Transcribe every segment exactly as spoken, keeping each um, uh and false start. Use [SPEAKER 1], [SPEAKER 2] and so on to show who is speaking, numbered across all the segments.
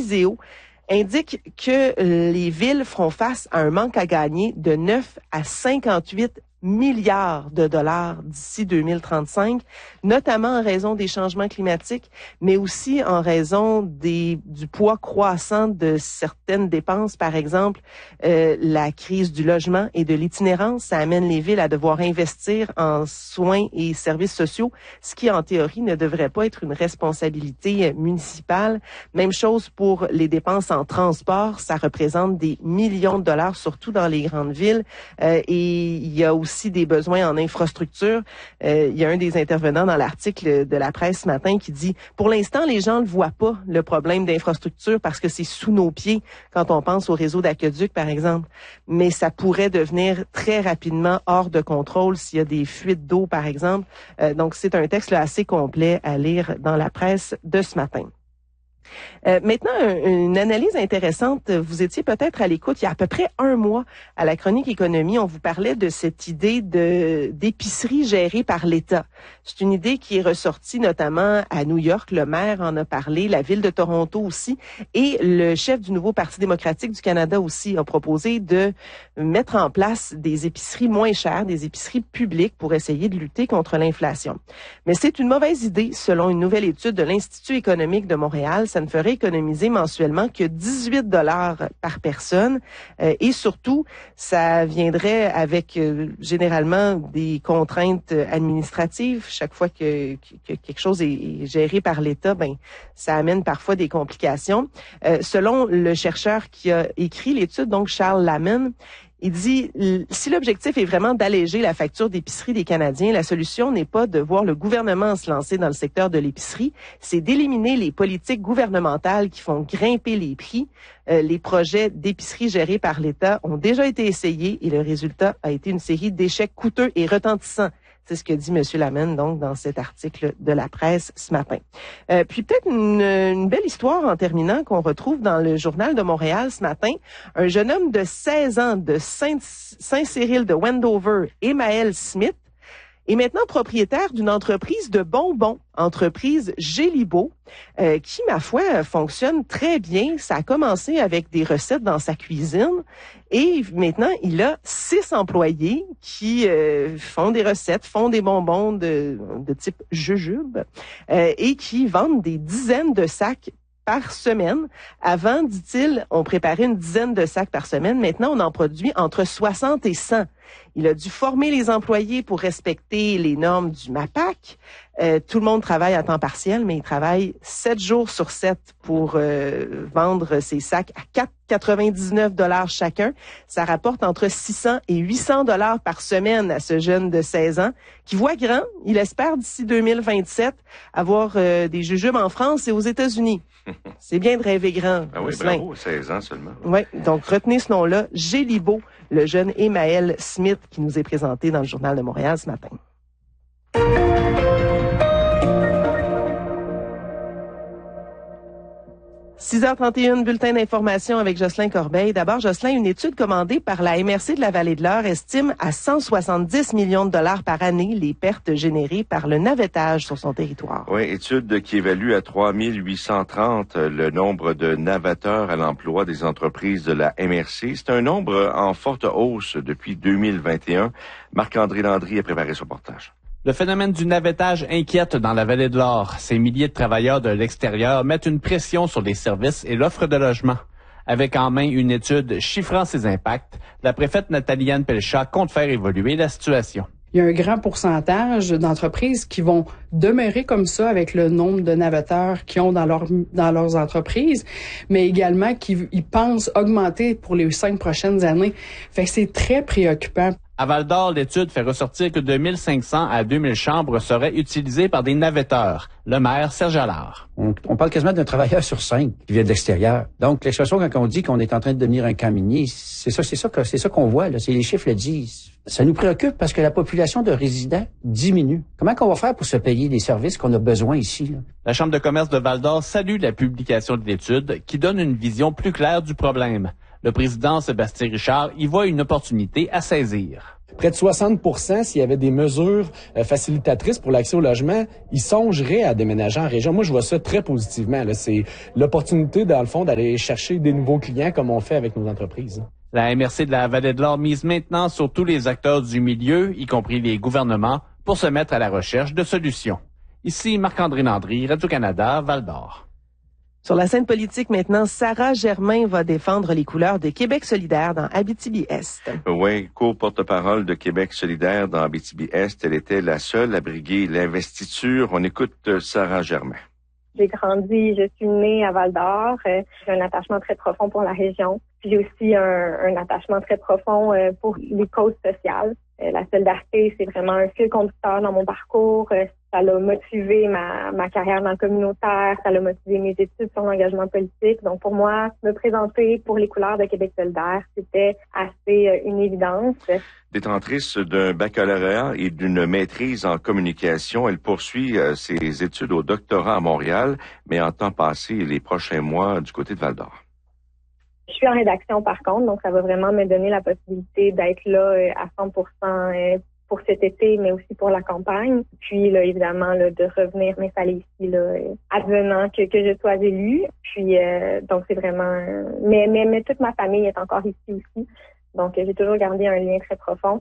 [SPEAKER 1] Viseo, indique que les villes feront face à un manque à gagner de neuf à cinquante-huit milliards de dollars d'ici deux mille trente-cinq, notamment en raison des changements climatiques, mais aussi en raison des, du poids croissant de certaines dépenses. Par exemple, euh, la crise du logement et de l'itinérance, ça amène les villes à devoir investir en soins et services sociaux, ce qui, en théorie, ne devrait pas être une responsabilité municipale. Même chose pour les dépenses en transport, ça représente des millions de dollars, surtout dans les grandes villes, euh, et il y a aussi aussi des besoins en infrastructure. Euh, il y a un des intervenants dans l'article de la presse ce matin qui dit « Pour l'instant, les gens ne voient pas le problème d'infrastructure parce que c'est sous nos pieds quand on pense au réseau d'aqueduc, par exemple. Mais ça pourrait devenir très rapidement hors de contrôle s'il y a des fuites d'eau, par exemple. Euh, donc, c'est un texte là, assez complet à lire dans la presse de ce matin. Euh, maintenant, une analyse intéressante. Vous étiez peut-être à l'écoute il y a à peu près un mois à la chronique économie. On vous parlait de cette idée de d'épicerie gérée par l'État. C'est une idée qui est ressortie notamment à New York. Le maire en a parlé, la ville de Toronto aussi, et le chef du nouveau Parti démocratique du Canada aussi a proposé de mettre en place des épiceries moins chères, des épiceries publiques pour essayer de lutter contre l'inflation. Mais c'est une mauvaise idée, selon une nouvelle étude de l'Institut économique de Montréal. Ça ne ferait économiser mensuellement que dix-huit dollars par personne euh, et surtout, ça viendrait avec euh, généralement des contraintes administratives. Chaque fois que, que quelque chose est, est géré par l'État, ben ça amène parfois des complications. Euh, selon le chercheur qui a écrit l'étude, donc Charles Lamon, il dit, si l'objectif est vraiment d'alléger la facture d'épicerie des Canadiens, la solution n'est pas de voir le gouvernement se lancer dans le secteur de l'épicerie, c'est d'éliminer les politiques gouvernementales qui font grimper les prix. Euh, les projets d'épicerie gérés par l'État ont déjà été essayés et le résultat a été une série d'échecs coûteux et retentissants. C'est ce que dit M. Lamon, donc, dans cet article de la presse ce matin. Euh, puis peut-être une, une belle histoire en terminant qu'on retrouve dans le Journal de Montréal ce matin. Un jeune homme de seize ans de Saint- Saint-Cyril de Wendover, Emmaël Smith, est maintenant propriétaire d'une entreprise de bonbons, entreprise Gélibo, euh, qui, ma foi, fonctionne très bien. Ça a commencé avec des recettes dans sa cuisine et maintenant, il a six employés qui euh, font des recettes, font des bonbons de, de type jujube euh, et qui vendent des dizaines de sacs par semaine. Avant, dit-il, on préparait une dizaine de sacs par semaine. Maintenant, on en produit entre soixante et cent. Il a dû former les employés pour respecter les normes du MAPAC. Euh, tout le monde travaille à temps partiel, mais il travaille sept jours sur sept pour euh, vendre ses sacs à quatre virgule quatre-vingt-dix-neuf dollars chacun. Ça rapporte entre six cents et huit cents dollars par semaine à ce jeune de seize ans qui voit grand. Il espère d'ici deux mille vingt-sept avoir euh, des jujubes en France et aux États-Unis. C'est bien de rêver grand.
[SPEAKER 2] Ah oui,
[SPEAKER 1] Jocelyn.
[SPEAKER 2] bravo, seize ans seulement.
[SPEAKER 1] Oui, donc retenez ce nom-là, Gélibo, le jeune Emmaël Smith qui nous est présenté dans le Journal de Montréal ce matin. six heures trente et un, bulletin d'information avec Jocelyn Corbeil. D'abord, Jocelyn, une étude commandée par la M R C de la Vallée de l'Eure estime à cent soixante-dix millions de dollars par année les pertes générées par le navettage sur son territoire.
[SPEAKER 2] Oui, étude qui évalue à trois mille huit cent trente le nombre de navetteurs à l'emploi des entreprises de la M R C. C'est un nombre en forte hausse depuis deux mille vingt et un. Marc-André Landry a préparé ce reportage.
[SPEAKER 3] Le phénomène du navettage inquiète dans la Vallée de l'Eure. Ces milliers de travailleurs de l'extérieur mettent une pression sur les services et l'offre de logement. Avec en main une étude chiffrant ses impacts, la préfète Nathalie-Anne Pelchat compte faire évoluer la situation.
[SPEAKER 4] Il y a un grand pourcentage d'entreprises qui vont demeurer comme ça avec le nombre de navetteurs qu'ils ont dans, leur, dans leurs entreprises, mais également qui ils pensent augmenter pour les cinq prochaines années. Fait que c'est très préoccupant.
[SPEAKER 3] À Val-d'Or, l'étude fait ressortir que de mille cinq cents à deux mille chambres seraient utilisées par des navetteurs. Le maire, Serge Allard.
[SPEAKER 5] On, on parle quasiment d'un travailleur sur cinq qui vient de l'extérieur. Donc, l'expression quand on dit qu'on est en train de devenir un camp minier, c'est ça, c'est ça, que, c'est ça qu'on voit, là. C'est les chiffres le disent. Ça nous préoccupe parce que la population de résidents diminue. Comment qu'on va faire pour se payer des services qu'on a besoin ici, là?
[SPEAKER 3] La Chambre de commerce de Val-d'Or salue la publication de l'étude qui donne une vision plus claire du problème. Le président Sébastien Richard y voit une opportunité à saisir.
[SPEAKER 6] Près de soixante pour cent, s'il y avait des mesures euh, facilitatrices pour l'accès au logement, ils songeraient à déménager en région. Moi, je vois ça très positivement. Là. C'est l'opportunité, dans le fond, d'aller chercher des nouveaux clients comme on fait avec nos entreprises.
[SPEAKER 3] La M R C de la Vallée-de-l'Or mise maintenant sur tous les acteurs du milieu, y compris les gouvernements, pour se mettre à la recherche de solutions. Ici Marc-André Landry, Radio-Canada, Val-d'Or.
[SPEAKER 1] Sur la scène politique maintenant, Sarah Germain va défendre les couleurs de Québec solidaire dans Abitibi-Est.
[SPEAKER 2] Oui, co-porte-parole de Québec solidaire dans Abitibi-Est. Elle était la seule à briguer l'investiture. On écoute Sarah Germain.
[SPEAKER 7] J'ai grandi, je suis née à Val-d'Or. Euh, j'ai un attachement très profond pour la région. Puis j'ai aussi un, un attachement très profond euh, pour les causes sociales. Euh, la solidarité, c'est vraiment un fil conducteur dans mon parcours. Euh, ça l'a motivé ma, ma carrière dans le communautaire. Ça l'a motivé mes études sur l'engagement politique. Donc pour moi, me présenter pour les couleurs de Québec solidaire, c'était assez euh, une évidence.
[SPEAKER 2] Détentrice d'un baccalauréat et d'une maîtrise en communication, elle poursuit euh, ses études au doctorat à Montréal, mais entend passer les prochains mois du côté de Val-d'Or.
[SPEAKER 7] Je suis en rédaction par contre, donc ça va vraiment me donner la possibilité d'être là euh, à cent pour cent euh, pour cet été, mais aussi pour la campagne. Puis là, évidemment, là, de revenir m'installer ici, là, euh, advenant que, que je sois élue. Puis euh, donc c'est vraiment... Euh, mais, mais, mais toute ma famille est encore ici aussi. Donc, j'ai toujours gardé un lien très profond.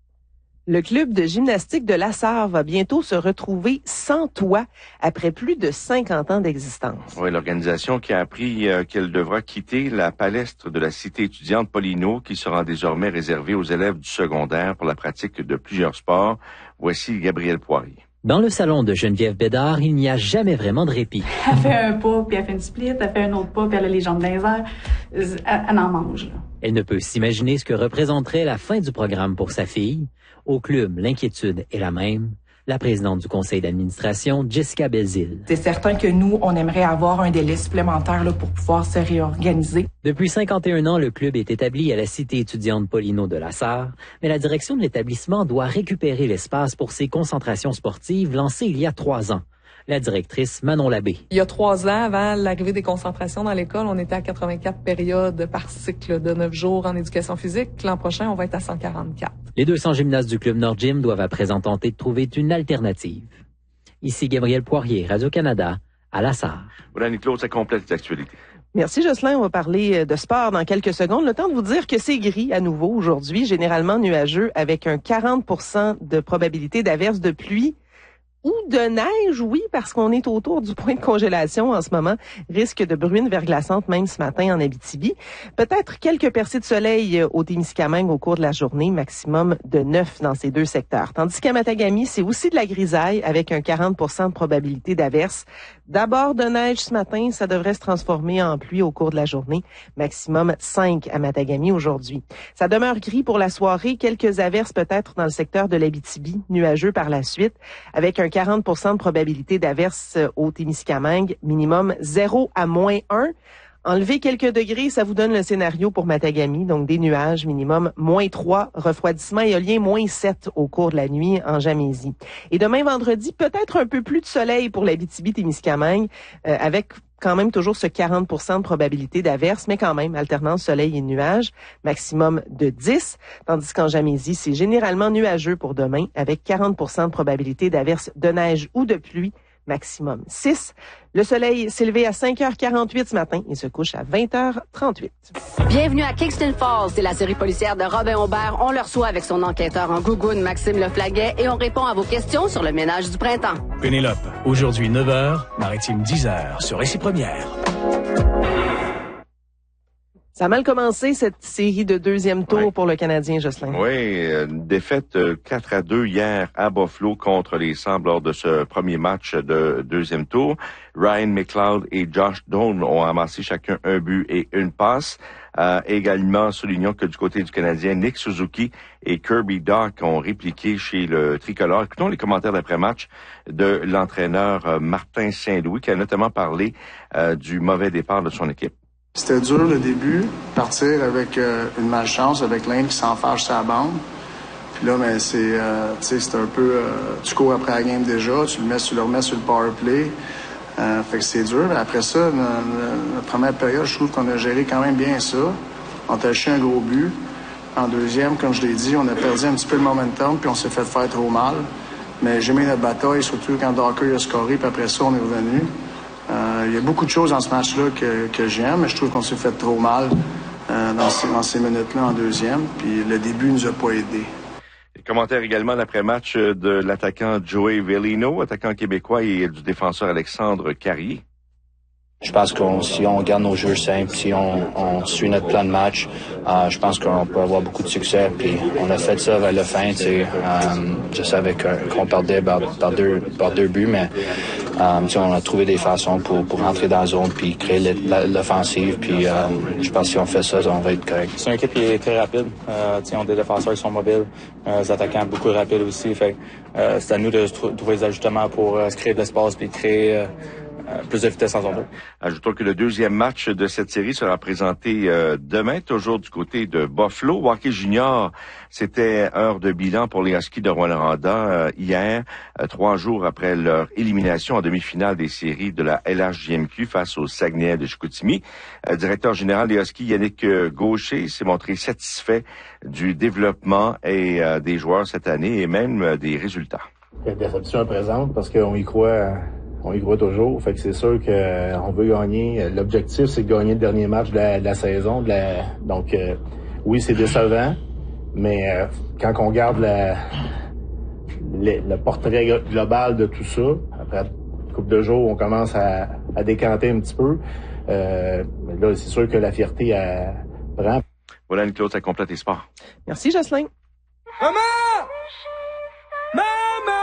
[SPEAKER 1] Le club de gymnastique de La Sarre va bientôt se retrouver sans toit après plus de cinquante ans d'existence.
[SPEAKER 2] Oui, l'organisation qui a appris euh, qu'elle devra quitter la palestre de la cité étudiante Paulino, qui sera désormais réservée aux élèves du secondaire pour la pratique de plusieurs sports. Voici Gabrielle Poirier.
[SPEAKER 8] Dans le salon de Geneviève Bédard, il n'y a jamais vraiment de répit.
[SPEAKER 9] Elle fait un pas, puis elle fait une split, elle fait un autre pas, puis elle a les jambes dans les airs. Elle, elle en mange, là.
[SPEAKER 8] Elle ne peut s'imaginer ce que représenterait la fin du programme pour sa fille. Au club, l'inquiétude est la même. La présidente du conseil d'administration, Jessica Belzile.
[SPEAKER 10] C'est certain que nous, on aimerait avoir un délai supplémentaire là, pour pouvoir se réorganiser.
[SPEAKER 8] Depuis cinquante et un ans, le club est établi à la cité étudiante Paulino de La Sarre, mais la direction de l'établissement doit récupérer l'espace pour ses concentrations sportives lancées il y a trois ans. La directrice Manon Labbé.
[SPEAKER 11] Il y a trois ans, avant l'arrivée des concentrations dans l'école, on était à quatre-vingt-quatre périodes par cycle de neuf jours en éducation physique. L'an prochain, on va être à cent quarante-quatre.
[SPEAKER 8] Les deux cents gymnases du club Nord Gym doivent à présent tenter de trouver une alternative. Ici Gabrielle Poirier, Radio-Canada, à La Sarre.
[SPEAKER 2] Voilà, Annie-Claude, ça complète l'actualité.
[SPEAKER 1] Merci Jocelyn, on va parler de sport dans quelques secondes. Le temps de vous dire que c'est gris à nouveau aujourd'hui, généralement nuageux avec un quarante pour cent de probabilité d'averse de pluie. Ou de neige, oui, parce qu'on est autour du point de congélation en ce moment. Risque de bruine verglaçante même ce matin en Abitibi. Peut-être quelques percées de soleil au Témiscamingue au cours de la journée, maximum de neuf dans ces deux secteurs. Tandis qu'à Matagami, c'est aussi de la grisaille avec un quarante pour cent de probabilité d'averse. D'abord de neige ce matin, ça devrait se transformer en pluie au cours de la journée. Maximum cinq à Matagami aujourd'hui. Ça demeure gris pour la soirée. Quelques averses peut-être dans le secteur de l'Abitibi, nuageux par la suite, avec un quarante pour cent de probabilité d'averse au Témiscamingue, minimum zéro à moins un. Enlever quelques degrés, ça vous donne le scénario pour Matagami, donc des nuages, minimum moins trois, refroidissement éolien, moins sept au cours de la nuit en Jamésie. Et demain vendredi, peut-être un peu plus de soleil pour l'Abitibi-Témiscamingue, euh, avec quand même toujours ce quarante pour cent de probabilité d'averse, mais quand même alternance soleil et nuages, maximum de dix, tandis qu'en Jamésie, c'est généralement nuageux pour demain, avec quarante pour cent de probabilité d'averse de neige ou de pluie, maximum six. Le soleil s'est levé à cinq heures quarante-huit ce matin et se couche à vingt heures trente-huit.
[SPEAKER 12] Bienvenue à Kingston Falls. C'est la série policière de Robin Aubert. On le reçoit avec son enquêteur en gougoune, Maxime Leflaguet, et on répond à vos questions sur le ménage du printemps.
[SPEAKER 13] Pénélope, aujourd'hui neuf heures, Maritime dix heures, sur Récit Première.
[SPEAKER 1] Ça a mal commencé, cette série de deuxième tour oui. pour le Canadien, Jocelyn.
[SPEAKER 2] Oui, une défaite quatre à deux hier à Buffalo contre les Sabres lors de ce premier match de deuxième tour. Ryan McLeod et Josh Doan ont amassé chacun un but et une passe. Euh, également, soulignons que du côté du Canadien, Nick Suzuki et Kirby Dach ont répliqué chez le tricolore. Écoutons les commentaires d'après-match de l'entraîneur euh, Martin Saint-Louis, qui a notamment parlé euh, du mauvais départ de son équipe.
[SPEAKER 14] C'était dur le début, partir avec euh, une malchance, avec l'Inde qui s'enfarge sa bande. Puis là, ben, c'est, euh, tu sais, c'est un peu, euh, tu cours après la game déjà, tu le mets, tu le remets sur le power play. Euh, fait que c'est dur. Après ça, notre, notre première période, je trouve qu'on a géré quand même bien ça. On a acheté un gros but. En deuxième, comme je l'ai dit, on a perdu un petit peu le momentum, puis on s'est fait faire trop mal. Mais j'ai mis notre bataille, surtout quand Docker a scoré, puis après ça, on est revenu. Euh, il y a beaucoup de choses dans ce match-là que, que j'aime, mais je trouve qu'on s'est fait trop mal euh, dans ces, dans ces minutes-là en deuxième, puis le début nous a pas aidés.
[SPEAKER 2] Commentaire également d'après-match de l'attaquant Joey Velino, attaquant québécois, et du défenseur Alexandre Carrier.
[SPEAKER 15] Je pense que si on garde nos jeux simples, si on, on suit notre plan de match, euh, je pense qu'on peut avoir beaucoup de succès. Puis on a fait ça vers la fin. Tu sais, euh, je savais qu'on perdait par, par, deux, par deux buts, mais euh, tu sais, on a trouvé des façons pour, pour rentrer dans la zone puis créer l'offensive. Puis euh, je pense que si on fait ça, on va être correct.
[SPEAKER 16] C'est une équipe qui est très rapide. Euh, tu sais, on a des défenseurs qui sont mobiles, euh, des attaquants beaucoup rapides aussi. Fait euh, c'est à nous de trouver des ajustements pour euh, se créer de l'espace puis créer euh, Euh, plus de vitesse en zone deux.
[SPEAKER 2] Ajoutons que le deuxième match de cette série sera présenté euh, demain, toujours du côté de Buffalo. Hockey junior, c'était heure de bilan pour les Huskies de Rouyn-Noranda euh, hier, euh, trois jours après leur élimination en demi-finale des séries de la L H J M Q face au Saguenay de Chicoutimi. Euh, directeur général des Huskies, Yannick Gaucher, s'est montré satisfait du développement et euh, des joueurs cette année et même euh, des résultats.
[SPEAKER 17] La déception est présente parce qu'on y croit... On y croit toujours. Fait que c'est sûr qu'on euh, veut gagner. L'objectif, c'est de gagner le dernier match de la, de la saison. De la... Donc, euh, oui, c'est décevant, mais euh, quand on regarde la, le, le portrait global de tout ça, après une couple de jours, on commence à, à décanter un petit peu. Euh, mais là, c'est sûr que la fierté elle, prend.
[SPEAKER 2] Voilà, Anne-Claude, ça complète les sports.
[SPEAKER 1] Merci, Jocelyn.
[SPEAKER 18] Maman! Maman!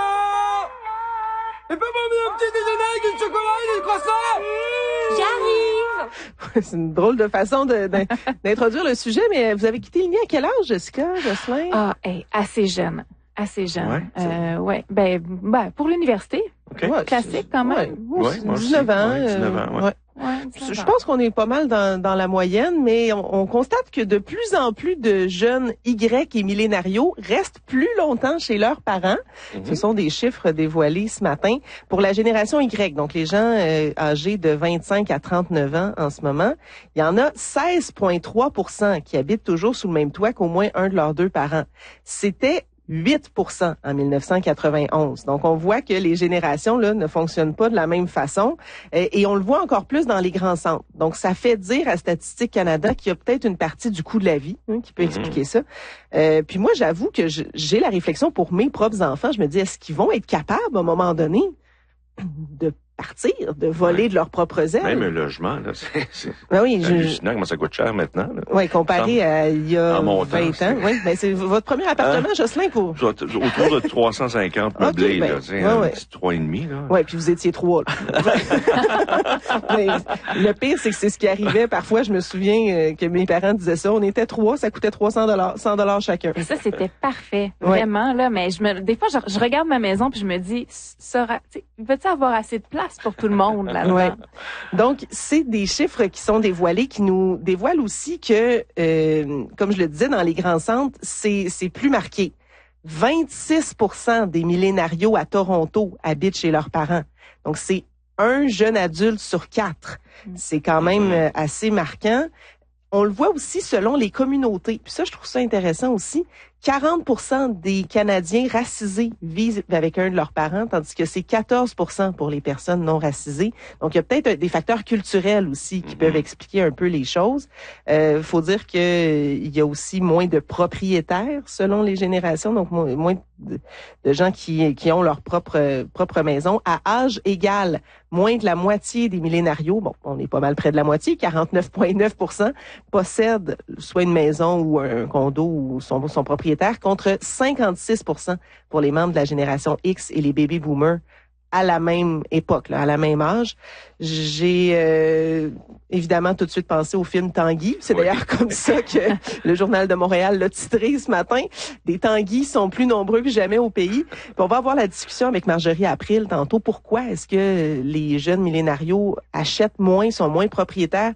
[SPEAKER 18] Et pas mon petit déjeuner avec du chocolat et des croissants!
[SPEAKER 1] J'arrive! C'est une drôle de façon de, de, d'introduire le sujet, mais vous avez quitté le nid à quel âge, Jessica, Jocelyn?
[SPEAKER 19] Ah, hey, assez jeune. Assez jeune.
[SPEAKER 2] Ouais,
[SPEAKER 19] euh, ouais. Ben, ben, pour l'université.
[SPEAKER 2] Okay.
[SPEAKER 1] Ouais,
[SPEAKER 19] classique quand même.
[SPEAKER 1] Ouais,
[SPEAKER 2] ouais,
[SPEAKER 1] dix-neuf ans.
[SPEAKER 2] Ouais, dix-neuf ans, ouais.
[SPEAKER 1] Euh, ouais.
[SPEAKER 19] Ouais,
[SPEAKER 1] Je pense qu'on est pas mal dans, dans la moyenne, mais on, on constate que de plus en plus de jeunes Y et millénarios restent plus longtemps chez leurs parents. Mm-hmm. Ce sont des chiffres dévoilés ce matin pour la génération Y, donc les gens euh, âgés de vingt-cinq à trente-neuf ans en ce moment. Il y en a seize virgule trois pour cent qui habitent toujours sous le même toit qu'au moins un de leurs deux parents. C'était huit pour cent en dix-neuf cent quatre-vingt-onze. Donc, on voit que les générations là ne fonctionnent pas de la même façon et, et on le voit encore plus dans les grands centres. Donc, ça fait dire à Statistique Canada qu'il y a peut-être une partie du coût de la vie hein, qui peut expliquer ça. Euh, puis moi, j'avoue que je, j'ai la réflexion pour mes propres enfants. Je me dis, est-ce qu'ils vont être capables à un moment donné de partir, de voler ouais. de leurs propres ailes?
[SPEAKER 2] Même un logement, là, c'est, c'est
[SPEAKER 1] ben oui,
[SPEAKER 2] hallucinant je... comment ça coûte cher maintenant.
[SPEAKER 1] Oui, comparé Semble... à il y a vingt ans. Oui, ben c'est votre premier appartement, hein? Jocelyn, pour...
[SPEAKER 2] Autour de trois cent cinquante meublés, okay, ben, là, tu sais, ouais, ouais. trois et demi, là.
[SPEAKER 1] Oui, puis vous étiez trois, là. Mais le pire, c'est que c'est ce qui arrivait. Parfois, je me souviens euh, que mes parents disaient ça. On était trois, ça coûtait trois cents dollars, cent dollars chacun.
[SPEAKER 19] Et ça, c'était parfait. Vraiment, ouais. là. Mais je me, des fois, je, je regarde ma maison puis je me dis, sera, va-t-il avoir assez de place pour tout le monde là-dedans?
[SPEAKER 1] Ouais. Donc, c'est des chiffres qui sont dévoilés, qui nous dévoilent aussi que, euh, comme je le disais, dans les grands centres, c'est, c'est plus marqué. vingt-six pour cent des millénarios à Toronto habitent chez leurs parents. Donc, c'est un jeune adulte sur quatre. C'est quand même euh, assez marquant. On le voit aussi selon les communautés. Puis ça, je trouve ça intéressant aussi. quarante pour cent des Canadiens racisés vivent avec un de leurs parents, tandis que c'est quatorze pour cent pour les personnes non racisées. Donc, il y a peut-être des facteurs culturels aussi qui mm-hmm. peuvent expliquer un peu les choses. Euh, faut dire que il y a aussi moins de propriétaires selon les générations, donc moins de, de gens qui, qui ont leur propre, propre maison. À âge égal, moins de la moitié des millénarios, bon, on est pas mal près de la moitié, quarante-neuf virgule neuf pour cent possèdent soit une maison ou un condo ou son, son propriétaire, contre cinquante-six pour cent pour les membres de la génération X et les baby boomers à la même époque, là, à la même âge. J'ai euh, évidemment tout de suite pensé au film Tanguy. C'est oui. d'ailleurs comme ça que le Journal de Montréal l'a titré ce matin. Des Tanguys sont plus nombreux que jamais au pays. Puis on va avoir la discussion avec Marjorie April tantôt. Pourquoi est-ce que les jeunes millénarios achètent moins, sont moins propriétaires?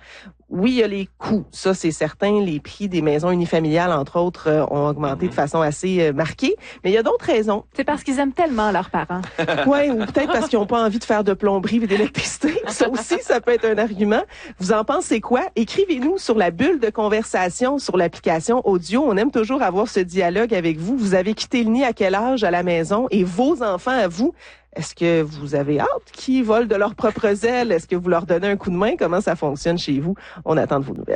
[SPEAKER 1] Oui, il y a les coûts, ça c'est certain. Les prix des maisons unifamiliales, entre autres, euh, ont augmenté de façon assez euh, marquée. Mais il y a d'autres raisons.
[SPEAKER 19] C'est parce qu'ils aiment tellement leurs parents.
[SPEAKER 1] Oui, ou peut-être parce qu'ils n'ont pas envie de faire de plomberie et d'électricité. Ça aussi, ça peut être un argument. Vous en pensez quoi? Écrivez-nous sur la bulle de conversation sur l'application audio. On aime toujours avoir ce dialogue avec vous. Vous avez quitté le nid à quel âge à la maison? Et vos enfants à vous? Est-ce que vous avez hâte qu'ils volent de leurs propres ailes? Est-ce que vous leur donnez un coup de main? Comment ça fonctionne chez vous? On attend de vos nouvelles.